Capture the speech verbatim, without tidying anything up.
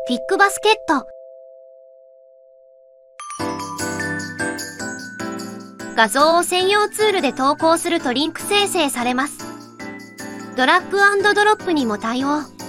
ピックバスケット。画像を専用ツールで投稿するとリンク生成されます。ドラッグアンドドロップにも対応。